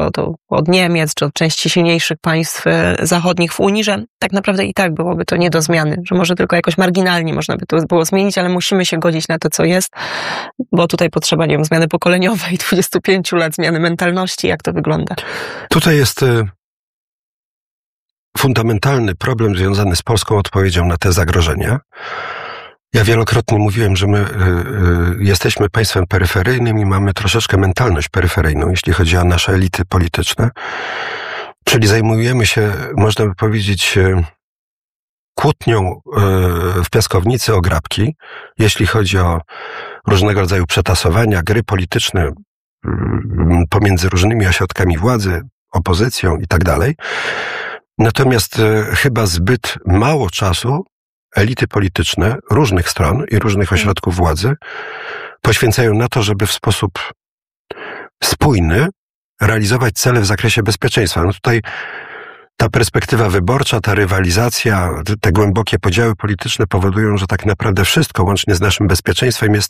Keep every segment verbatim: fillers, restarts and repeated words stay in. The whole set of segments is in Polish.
to, to od Niemiec, czy od części silniejszych państw zachodnich w Unii, że tak naprawdę i tak byłoby to nie do zmiany, że może tylko jakoś marginalnie można by to było zmienić, ale musimy się godzić na to, co jest, bo tutaj potrzeba, nie wiem, zmiany pokoleniowej, dwudziestu pięciu lat, zmiany mentalności, jak to wygląda. Tutaj jest fundamentalny problem związany z polską odpowiedzią na te zagrożenia. Ja wielokrotnie mówiłem, że my y, y, jesteśmy państwem peryferyjnym i mamy troszeczkę mentalność peryferyjną, jeśli chodzi o nasze elity polityczne. Czyli zajmujemy się, można by powiedzieć, kłótnią y, w piaskownicy o grabki, jeśli chodzi o różnego rodzaju przetasowania, gry polityczne y, pomiędzy różnymi ośrodkami władzy, opozycją i tak dalej. Natomiast y, chyba zbyt mało czasu elity polityczne różnych stron i różnych ośrodków władzy poświęcają na to, żeby w sposób spójny realizować cele w zakresie bezpieczeństwa. No tutaj ta perspektywa wyborcza, ta rywalizacja, te głębokie podziały polityczne powodują, że tak naprawdę wszystko, łącznie z naszym bezpieczeństwem, jest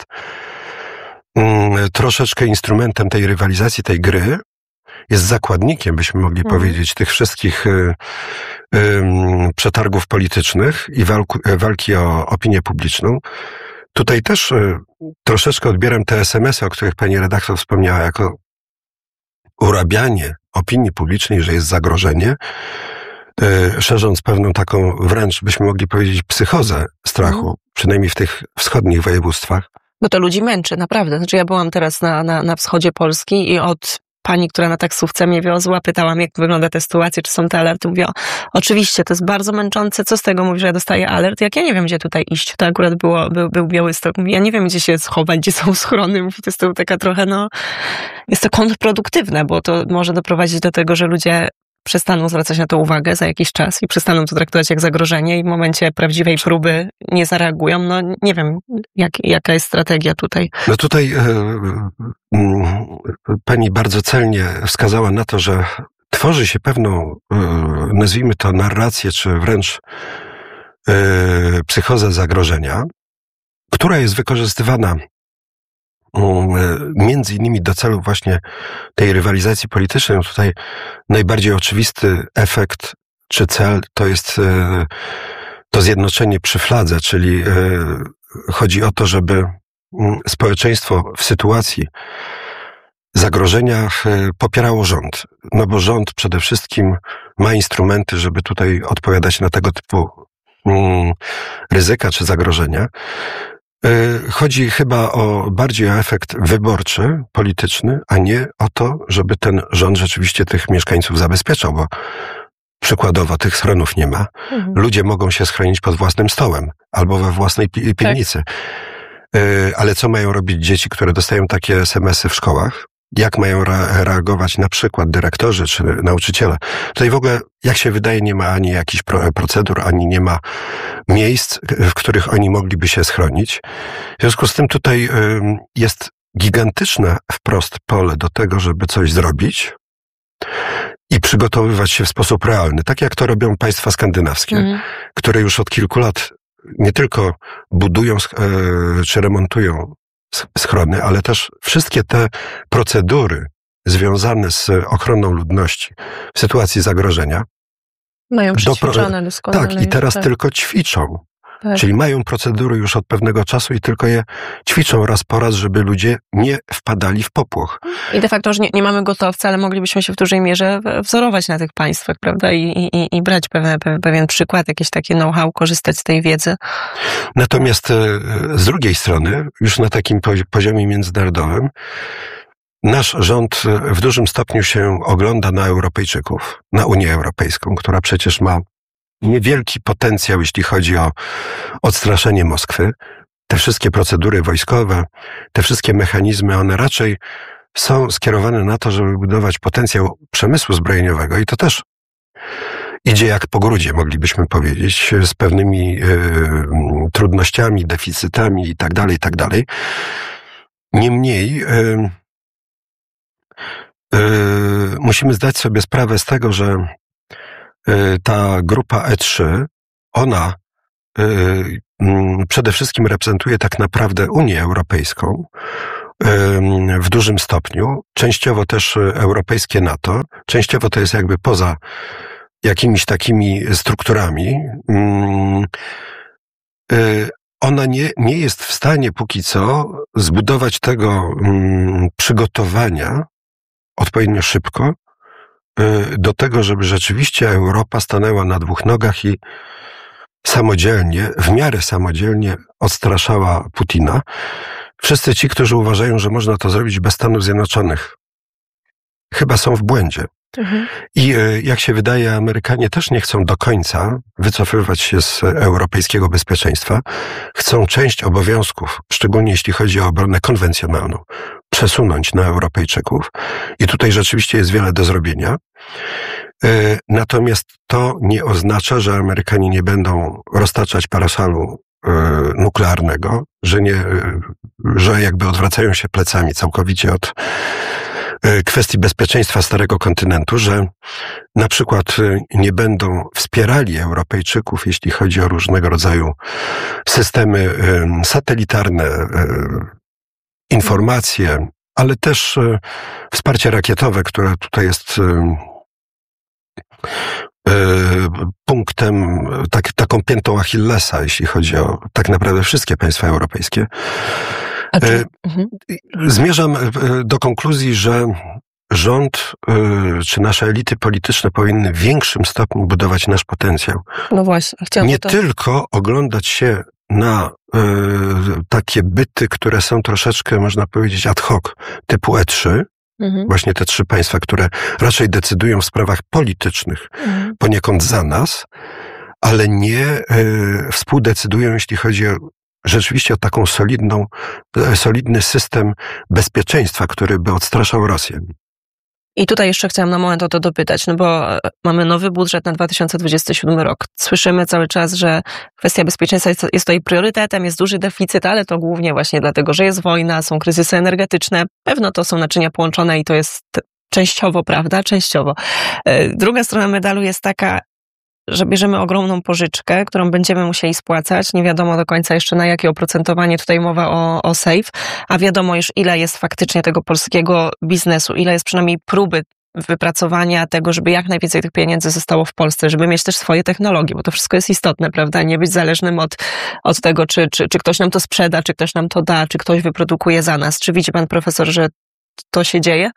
mm, troszeczkę instrumentem tej rywalizacji, tej gry. Jest zakładnikiem, byśmy mogli mhm. powiedzieć, tych wszystkich y, y, przetargów politycznych i walku, walki o opinię publiczną. Tutaj też y, troszeczkę odbieram te es em esy, o których pani redaktor wspomniała, jako urabianie opinii publicznej, że jest zagrożenie, y, szerząc pewną taką wręcz, byśmy mogli powiedzieć, psychozę strachu, mhm. przynajmniej w tych wschodnich województwach. Bo to ludzi męczy, naprawdę. Znaczy ja byłam teraz na, na, na wschodzie Polski i od pani, która na taksówce mnie wiozła, pytałam, jak wygląda ta sytuacja, czy są te alerty. Mówiła, oczywiście, to jest bardzo męczące. Co z tego? Mówi, że ja dostaję alert. Jak ja nie wiem, gdzie tutaj iść. To akurat było, był, był Białystok. Mówi, ja nie wiem, gdzie się schować, gdzie są schrony. Mówi, to jest to taka trochę, no, jest to kontrproduktywne, bo to może doprowadzić do tego, że ludzie przestaną zwracać na to uwagę za jakiś czas i przestaną to traktować jak zagrożenie i w momencie prawdziwej próby nie zareagują. No nie wiem, jak, jaka jest strategia tutaj. No tutaj e, m, pani bardzo celnie wskazała na to, że tworzy się pewną, e, nazwijmy to narrację, czy wręcz e, psychozę zagrożenia, która jest wykorzystywana między innymi do celów właśnie tej rywalizacji politycznej. Tutaj najbardziej oczywisty efekt czy cel to jest to zjednoczenie przy fladze, czyli chodzi o to, żeby społeczeństwo w sytuacji zagrożenia popierało rząd. No bo rząd przede wszystkim ma instrumenty, żeby tutaj odpowiadać na tego typu ryzyka czy zagrożenia. Chodzi chyba o bardziej o efekt wyborczy, polityczny, a nie o to, żeby ten rząd rzeczywiście tych mieszkańców zabezpieczał, bo przykładowo tych schronów nie ma. Mhm. Ludzie mogą się schronić pod własnym stołem albo we własnej pi- piwnicy. Tak. Ale co mają robić dzieci, które dostają takie es em esy w szkołach? Jak mają re- reagować na przykład dyrektorzy czy nauczyciele? Tutaj w ogóle, jak się wydaje, nie ma ani jakichś pro- procedur, ani nie ma miejsc, w których oni mogliby się schronić. W związku z tym tutaj y, jest gigantyczne wprost pole do tego, żeby coś zrobić i przygotowywać się w sposób realny, tak jak to robią państwa skandynawskie, mm. które już od kilku lat nie tylko budują y, czy remontują schrony, ale też wszystkie te procedury związane z ochroną ludności w sytuacji zagrożenia mają przećwiczone doskonale. Tak, i teraz tak. tylko ćwiczą. Tak. Czyli mają procedury już od pewnego czasu i tylko je ćwiczą raz po raz, żeby ludzie nie wpadali w popłoch. I de facto, że nie, nie mamy gotowca, ale moglibyśmy się w dużej mierze wzorować na tych państwach, prawda? I, i, i brać pewne, pewien przykład, jakieś takie know-how, korzystać z tej wiedzy. Natomiast z drugiej strony, już na takim poziomie międzynarodowym, nasz rząd w dużym stopniu się ogląda na Europejczyków, na Unię Europejską, która przecież ma niewielki potencjał, jeśli chodzi o odstraszenie Moskwy. Te wszystkie procedury wojskowe, te wszystkie mechanizmy, one raczej są skierowane na to, żeby budować potencjał przemysłu zbrojeniowego i to też idzie jak po grudzie, moglibyśmy powiedzieć, z pewnymi y, trudnościami, deficytami i tak dalej, i tak dalej. Niemniej y, y, musimy zdać sobie sprawę z tego, że ta grupa E trzy, ona y, y, przede wszystkim reprezentuje tak naprawdę Unię Europejską w dużym stopniu, częściowo też europejskie NATO, częściowo to jest jakby poza jakimiś takimi strukturami. Ona nie, nie jest w stanie póki co zbudować tego przygotowania odpowiednio szybko do tego, żeby rzeczywiście Europa stanęła na dwóch nogach i samodzielnie, w miarę samodzielnie odstraszała Putina. Wszyscy ci, którzy uważają, że można to zrobić bez Stanów Zjednoczonych, chyba są w błędzie. Mhm. I jak się wydaje, Amerykanie też nie chcą do końca wycofywać się z europejskiego bezpieczeństwa. Chcą część obowiązków, szczególnie jeśli chodzi o obronę konwencjonalną, przesunąć na Europejczyków. I tutaj rzeczywiście jest wiele do zrobienia. Natomiast to nie oznacza, że Amerykanie nie będą roztaczać parasalu nuklearnego, że nie, że jakby odwracają się plecami całkowicie od kwestii bezpieczeństwa Starego Kontynentu, że na przykład nie będą wspierali Europejczyków, jeśli chodzi o różnego rodzaju systemy satelitarne, informacje, ale też wsparcie rakietowe, które tutaj jest punktem, tak, taką piętą Achillesa, jeśli chodzi o tak naprawdę wszystkie państwa europejskie. Czy... Zmierzam do konkluzji, że rząd czy nasze elity polityczne powinny w większym stopniu budować nasz potencjał. No właśnie. Chciałam Nie to... tylko oglądać się na y, takie byty, które są troszeczkę, można powiedzieć, ad hoc, typu E trzy, mhm. właśnie te trzy państwa, które raczej decydują w sprawach politycznych, mhm. poniekąd za nas, ale nie y, współdecydują, jeśli chodzi o rzeczywiście o taką solidną, solidny system bezpieczeństwa, który by odstraszał Rosję. I tutaj jeszcze chciałam na moment o to dopytać, no bo mamy nowy budżet na dwa tysiące dwudziesty siódmy rok. Słyszymy cały czas, że kwestia bezpieczeństwa jest, jest tutaj priorytetem, jest duży deficyt, ale to głównie właśnie dlatego, że jest wojna, są kryzysy energetyczne. Pewno to są naczynia połączone i to jest częściowo prawda, częściowo. Druga strona medalu jest taka, że bierzemy ogromną pożyczkę, którą będziemy musieli spłacać. Nie wiadomo do końca jeszcze na jakie oprocentowanie, tutaj mowa o, o SAFE, a wiadomo już ile jest faktycznie tego polskiego biznesu, ile jest przynajmniej próby wypracowania tego, żeby jak najwięcej tych pieniędzy zostało w Polsce, żeby mieć też swoje technologie, bo to wszystko jest istotne, prawda? Nie być zależnym od, od tego, czy, czy, czy ktoś nam to sprzeda, czy ktoś nam to da, czy ktoś wyprodukuje za nas. Czy widzi pan profesor, że to się dzieje?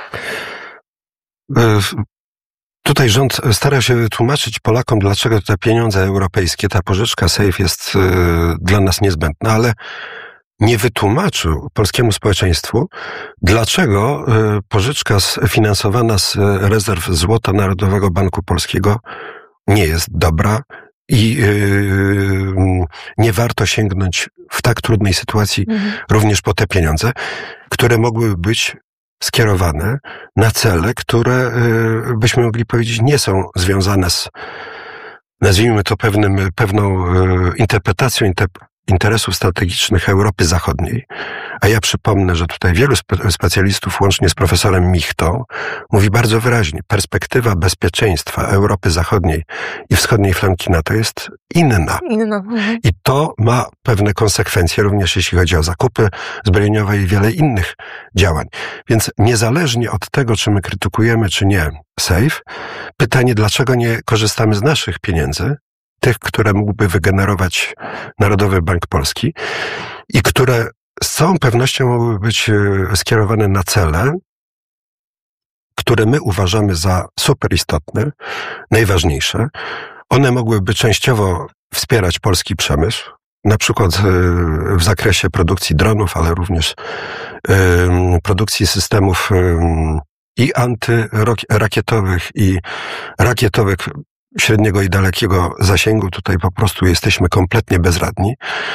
Tutaj rząd stara się tłumaczyć Polakom, dlaczego te pieniądze europejskie, ta pożyczka SAFE jest y, dla nas niezbędna, ale nie wytłumaczył polskiemu społeczeństwu, dlaczego y, pożyczka finansowana z rezerw Złota Narodowego Banku Polskiego nie jest dobra i y, nie warto sięgnąć w tak trudnej sytuacji mhm. również po te pieniądze, które mogłyby być skierowane na cele, które byśmy mogli powiedzieć nie są związane z, nazwijmy to pewnym, pewną interpretacją inter- interesów strategicznych Europy Zachodniej. A ja przypomnę, że tutaj wielu spe- specjalistów, łącznie z profesorem Michtą, mówi bardzo wyraźnie, perspektywa bezpieczeństwa Europy Zachodniej i wschodniej flanki NATO jest inna. Inna. Mhm. I to ma pewne konsekwencje, również jeśli chodzi o zakupy zbrojeniowe i wiele innych działań. Więc niezależnie od tego, czy my krytykujemy, czy nie SAFE, pytanie, dlaczego nie korzystamy z naszych pieniędzy, tych, które mógłby wygenerować Narodowy Bank Polski i które z całą pewnością mogłyby być skierowane na cele, które my uważamy za super istotne, najważniejsze. One mogłyby częściowo wspierać polski przemysł, na przykład w zakresie produkcji dronów, ale również produkcji systemów i antyrakietowych, i rakietowych średniego i dalekiego zasięgu. Tutaj po prostu jesteśmy kompletnie bezradni.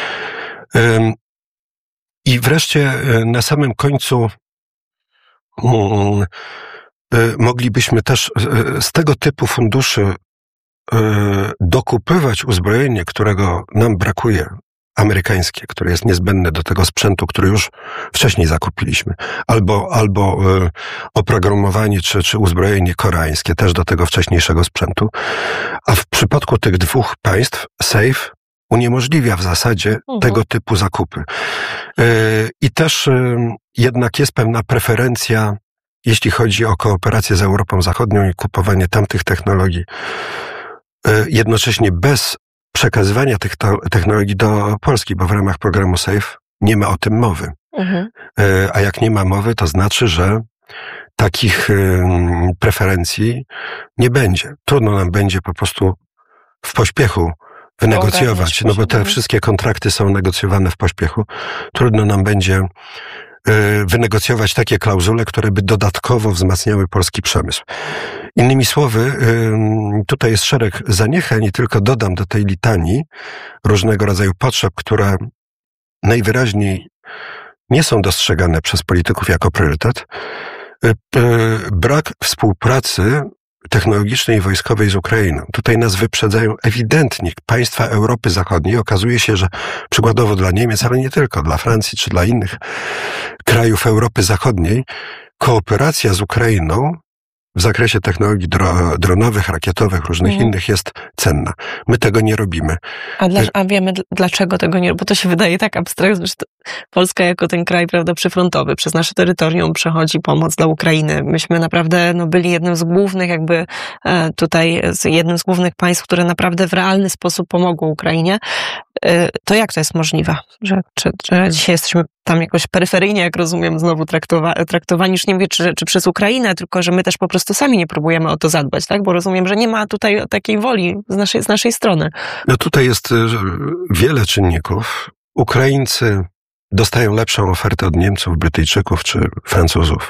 I wreszcie na samym końcu moglibyśmy też z tego typu funduszy dokupywać uzbrojenie, którego nam brakuje, amerykańskie, które jest niezbędne do tego sprzętu, który już wcześniej zakupiliśmy, albo, albo oprogramowanie czy, czy uzbrojenie koreańskie też do tego wcześniejszego sprzętu. A w przypadku tych dwóch państw SAFE uniemożliwia w zasadzie mhm. tego typu zakupy. I też jednak jest pewna preferencja, jeśli chodzi o kooperację z Europą Zachodnią i kupowanie tamtych technologii. Jednocześnie bez przekazywania tych technologii do Polski, bo w ramach programu SAFE nie ma o tym mowy. Mhm. A jak nie ma mowy, to znaczy, że takich preferencji nie będzie. Trudno nam będzie po prostu w pośpiechu wynegocjować, no bo te wszystkie kontrakty są negocjowane w pośpiechu. Trudno nam będzie wynegocjować takie klauzule, które by dodatkowo wzmacniały polski przemysł. Innymi słowy, tutaj jest szereg zaniechań i tylko dodam do tej litanii różnego rodzaju potrzeb, które najwyraźniej nie są dostrzegane przez polityków jako priorytet. Brak współpracy technologicznej i wojskowej z Ukrainą. Tutaj nas wyprzedzają ewidentnie państwa Europy Zachodniej. Okazuje się, że przykładowo dla Niemiec, ale nie tylko, dla Francji czy dla innych krajów Europy Zachodniej, kooperacja z Ukrainą w zakresie technologii dro, dronowych, rakietowych, różnych mm. innych jest cenna. My tego nie robimy. A, dla, a wiemy dlaczego tego nie robimy? Bo to się wydaje tak abstrakcyjne, że Polska jako ten kraj, prawda, przyfrontowy, przez nasze terytorium przechodzi pomoc dla Ukrainy. Myśmy naprawdę no, byli jednym z głównych jakby e, tutaj, z jednym z głównych państw, które naprawdę w realny sposób pomogło Ukrainie. E, to jak to jest możliwe? Że, czy, że dzisiaj jesteśmy tam jakoś peryferyjnie, jak rozumiem, znowu traktowa- traktowani, już nie mówię, czy, czy przez Ukrainę, tylko że my też po prostu sami nie próbujemy o to zadbać, tak? Bo rozumiem, że nie ma tutaj takiej woli z naszej, z naszej strony. No tutaj jest wiele czynników. Ukraińcy dostają lepszą ofertę od Niemców, Brytyjczyków czy Francuzów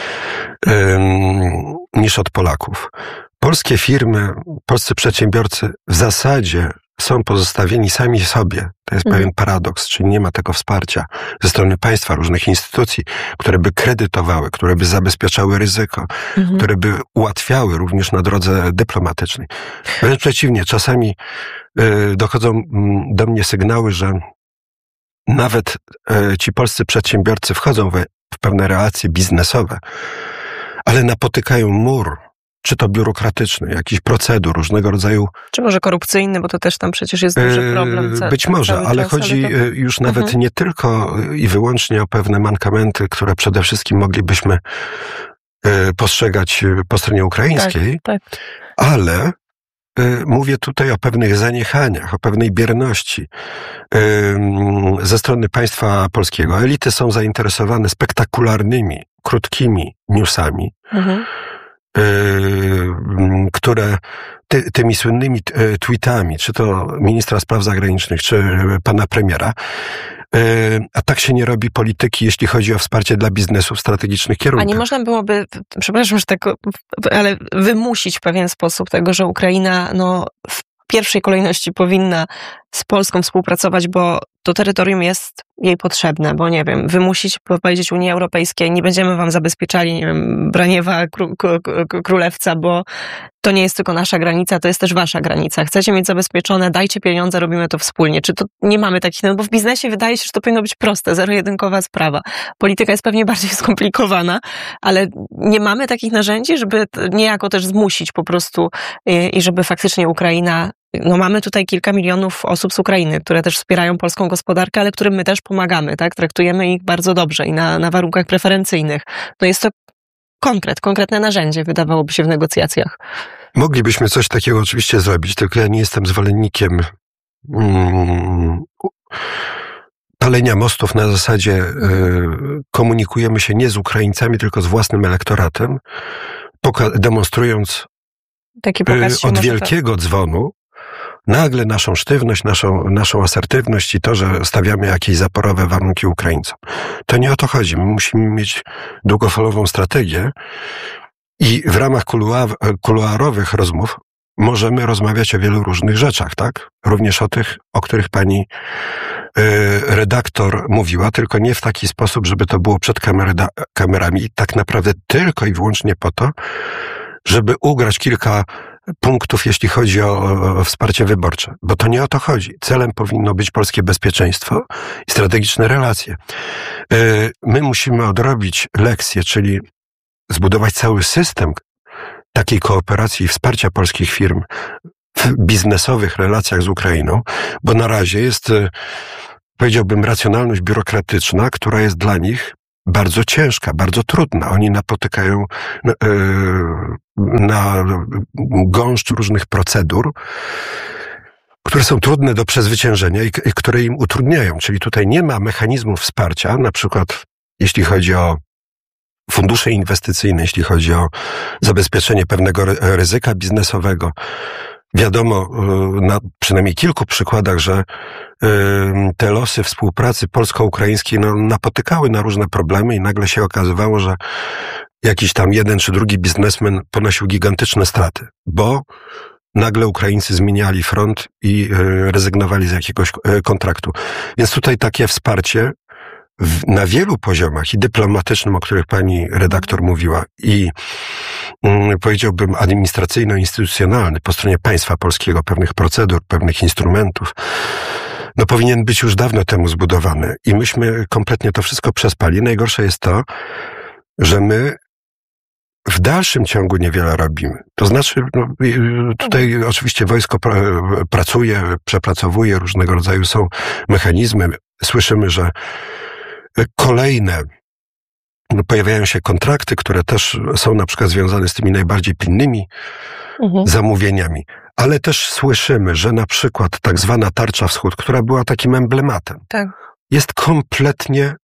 ym, niż od Polaków. Polskie firmy, polscy przedsiębiorcy w zasadzie są pozostawieni sami sobie. To jest mhm. pewien paradoks, czyli nie ma tego wsparcia ze strony państwa, różnych instytucji, które by kredytowały, które by zabezpieczały ryzyko, mhm. które by ułatwiały również na drodze dyplomatycznej. Wręcz przeciwnie, czasami y, dochodzą do mnie sygnały, że nawet y, ci polscy przedsiębiorcy wchodzą we, w pewne relacje biznesowe, ale napotykają mur, czy to biurokratyczny, jakiś procedur, różnego rodzaju... Czy może korupcyjny, bo to też tam przecież jest duży problem. Ca- Być może, ale czas, chodzi ale to... już nawet mhm. nie tylko i wyłącznie o pewne mankamenty, które przede wszystkim moglibyśmy postrzegać po stronie ukraińskiej, tak, tak. ale mówię tutaj o pewnych zaniechaniach, o pewnej bierności ze strony państwa polskiego. Elity są zainteresowane spektakularnymi, krótkimi newsami, mhm. które ty, tymi słynnymi tweetami, czy to ministra spraw zagranicznych, czy pana premiera, a tak się nie robi polityki, jeśli chodzi o wsparcie dla biznesu w strategicznych kierunkach. A nie można byłoby, przepraszam, że tak, ale wymusić w pewien sposób tego, że Ukraina no, w pierwszej kolejności powinna z Polską współpracować, bo to terytorium jest jej potrzebne, bo nie wiem, wymusić, powiedzieć Unii Europejskiej, nie będziemy wam zabezpieczali, nie wiem, Braniewa, kró, Królewca, bo to nie jest tylko nasza granica, to jest też wasza granica. Chcecie mieć zabezpieczone, dajcie pieniądze, robimy to wspólnie. Czy to nie mamy takich, no bo w biznesie wydaje się, że to powinno być proste, zero-jedynkowa sprawa. Polityka jest pewnie bardziej skomplikowana, ale nie mamy takich narzędzi, żeby niejako też zmusić po prostu i, i żeby faktycznie Ukraina, no mamy tutaj kilka milionów osób z Ukrainy, które też wspierają polską gospodarkę, ale którym my też pomagamy, tak? Traktujemy ich bardzo dobrze i na, na warunkach preferencyjnych. No jest to konkret, konkretne narzędzie, wydawałoby się w negocjacjach. Moglibyśmy coś takiego oczywiście zrobić, tylko ja nie jestem zwolennikiem mm, palenia mostów na zasadzie y, komunikujemy się nie z Ukraińcami, tylko z własnym elektoratem, poka- demonstrując Taki pokaz y, od wielkiego to... dzwonu nagle naszą sztywność, naszą, naszą asertywność i to, że stawiamy jakieś zaporowe warunki Ukraińcom. To nie o to chodzi. My musimy mieć długofalową strategię i w ramach kuluar, kuluarowych rozmów możemy rozmawiać o wielu różnych rzeczach, tak? Również o tych, o których pani y, redaktor mówiła, tylko nie w taki sposób, żeby to było przed kamerda, kamerami i tak naprawdę tylko i wyłącznie po to, żeby ugrać kilka punktów, jeśli chodzi o, o, o wsparcie wyborcze. Bo to nie o to chodzi. Celem powinno być polskie bezpieczeństwo i strategiczne relacje. Yy, my musimy odrobić lekcję, czyli zbudować cały system takiej kooperacji i wsparcia polskich firm w biznesowych relacjach z Ukrainą, bo na razie jest, powiedziałbym, racjonalność biurokratyczna, która jest dla nich bardzo ciężka, bardzo trudna. Oni napotykają na, na gąszcz różnych procedur, które są trudne do przezwyciężenia i, i które im utrudniają. Czyli tutaj nie ma mechanizmów wsparcia, na przykład jeśli chodzi o fundusze inwestycyjne, jeśli chodzi o zabezpieczenie pewnego ryzyka biznesowego. Wiadomo na przynajmniej kilku przykładach, że te losy współpracy polsko-ukraińskiej no, napotykały na różne problemy i nagle się okazywało, że jakiś tam jeden czy drugi biznesmen ponosił gigantyczne straty, bo nagle Ukraińcy zmieniali front i rezygnowali z jakiegoś kontraktu. Więc tutaj takie wsparcie w, na wielu poziomach, i dyplomatycznym, o których pani redaktor mówiła, i mm, powiedziałbym administracyjno-instytucjonalny po stronie państwa polskiego, pewnych procedur, pewnych instrumentów, no powinien być już dawno temu zbudowany. I myśmy kompletnie to wszystko przespali. Najgorsze jest to, że my w dalszym ciągu niewiele robimy. To znaczy, no, tutaj oczywiście wojsko pr- pracuje, przepracowuje, różnego rodzaju są mechanizmy. Słyszymy, że kolejne pojawiają się kontrakty, które też są na przykład związane z tymi najbardziej pilnymi mhm. zamówieniami. Ale też słyszymy, że na przykład tak zwana Tarcza Wschód, która była takim emblematem, tak. jest kompletnie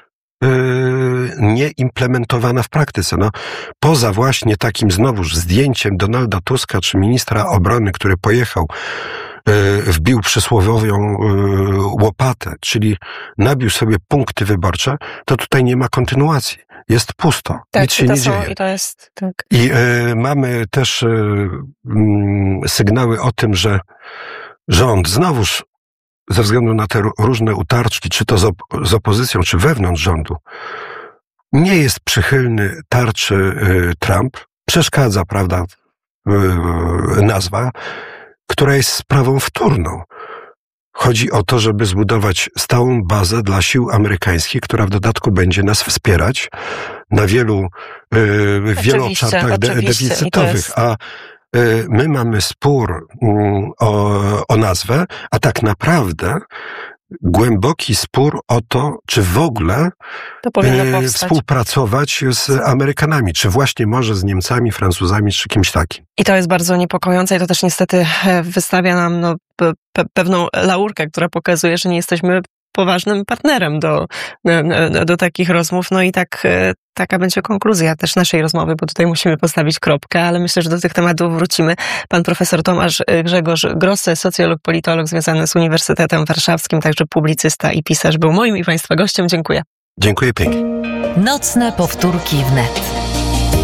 Yy, nie implementowana w praktyce. No, poza właśnie takim znowuż zdjęciem Donalda Tuska, czy ministra obrony, który pojechał, yy, wbił przysłowiową yy, łopatę, czyli nabił sobie punkty wyborcze, to tutaj nie ma kontynuacji. Jest pusto. Tak, nic się i to nie są, dzieje. I to jest, tak. I yy, mamy też yy, sygnały o tym, że rząd znowuż ze względu na te różne utarczki, czy to z, op- z opozycją, czy wewnątrz rządu, nie jest przychylny tarczy y, Trump. Przeszkadza, prawda, y, y, nazwa, która jest sprawą wtórną. Chodzi o to, żeby zbudować stałą bazę dla sił amerykańskich, która w dodatku będzie nas wspierać na wielu, y, wielu obszarach de- deficytowych. A my mamy spór o, o nazwę, a tak naprawdę głęboki spór o to, czy w ogóle to e, współpracować z Amerykanami, czy właśnie może z Niemcami, Francuzami, czy kimś takim. I to jest bardzo niepokojące i to też niestety wystawia nam no, pe- pewną laurkę, która pokazuje, że nie jesteśmy poważnym partnerem do, do, do takich rozmów. No i tak, taka będzie konkluzja też naszej rozmowy, bo tutaj musimy postawić kropkę, ale myślę, że do tych tematów wrócimy. Pan profesor Tomasz Grzegorz Grosse, socjolog, politolog związany z Uniwersytetem Warszawskim, także publicysta i pisarz, był moim i państwa gościem. Dziękuję. Dziękuję pięknie. Nocne powtórki wnet.